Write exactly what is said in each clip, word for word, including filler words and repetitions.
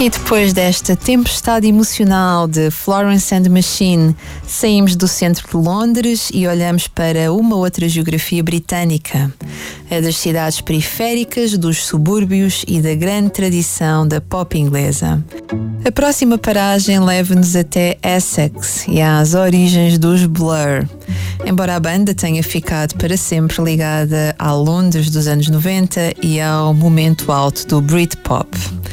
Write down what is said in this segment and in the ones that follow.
E depois desta tempestade emocional de Florence and the Machine, saímos do centro de Londres e olhamos para uma outra geografia britânica, a das cidades periféricas, dos subúrbios e da grande tradição da pop inglesa. A próxima paragem leva-nos até Essex e às origens dos Blur. Embora a banda tenha ficado para sempre ligada à Londres dos anos noventa e ao momento alto do Britpop.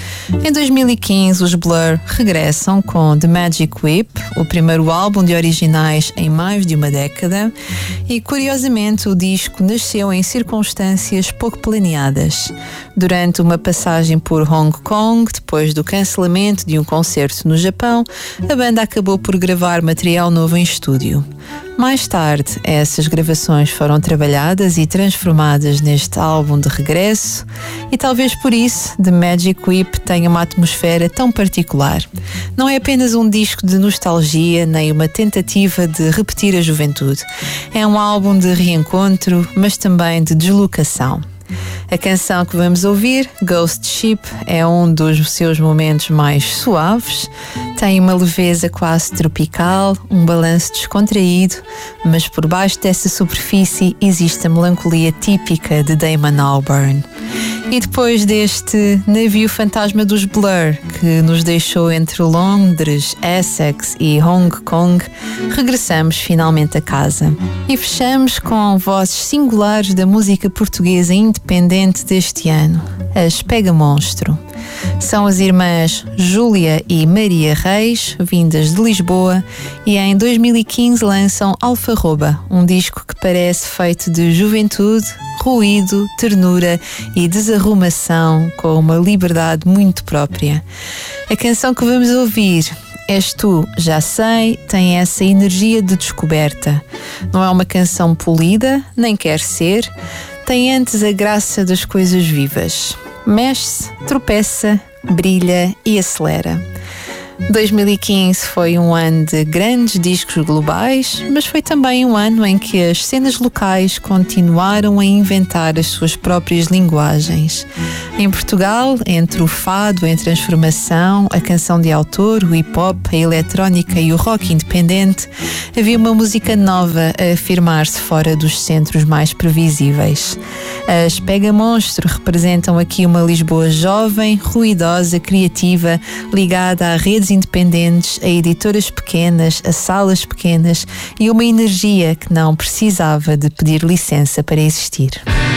Em dois mil e quinze, os Blur regressam com The Magic Whip, o primeiro álbum de originais em mais de uma década, e curiosamente o disco nasceu em circunstâncias pouco planeadas. Durante uma passagem por Hong Kong, depois do cancelamento de um concerto no Japão, a banda acabou por gravar material novo em estúdio. Mais tarde, essas gravações foram trabalhadas e transformadas neste álbum de regresso, e talvez por isso The Magic Whip tenha uma atmosfera tão particular. Não é apenas um disco de nostalgia, nem uma tentativa de repetir a juventude. É um álbum de reencontro, mas também de deslocação. A canção que vamos ouvir, Ghost Ship, é um dos seus momentos mais suaves, tem uma leveza quase tropical, um balanço descontraído, mas por baixo dessa superfície existe a melancolia típica de Damon Albarn. E depois deste navio fantasma dos Blur, que nos deixou entre Londres, Essex e Hong Kong, regressamos finalmente a casa. E fechamos com vozes singulares da música portuguesa independente deste ano, as Pega Monstro. São as irmãs Júlia e Maria Reis, vindas de Lisboa, e em dois mil e quinze lançam Alfarroba, um disco que parece feito de juventude, ruído, ternura e desarrumação, com uma liberdade muito própria. A canção que vamos ouvir, És Tu, Já Sei, tem essa energia de descoberta. Não é uma canção polida, nem quer ser, tem antes a graça das coisas vivas. Mexe-se, tropeça, brilha e acelera. dois mil e quinze foi um ano de grandes discos globais, mas foi também um ano em que as cenas locais continuaram a inventar as suas próprias linguagens. Em Portugal, entre o fado em transformação, a canção de autor, o hip-hop, a eletrónica e o rock independente, havia uma música nova a afirmar-se fora dos centros mais previsíveis. As Pega Monstro representam aqui uma Lisboa jovem, ruidosa, criativa, ligada a redes independentes, a editoras pequenas, a salas pequenas e uma energia que não precisava de pedir licença para existir.